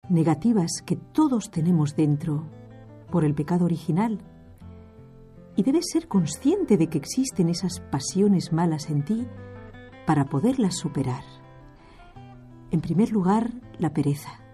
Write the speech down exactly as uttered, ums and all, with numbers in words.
negativas que todos tenemos dentro por el pecado original. Y debes ser consciente de que existen esas pasiones malas en ti para poderlas superar. En primer lugar, la pereza.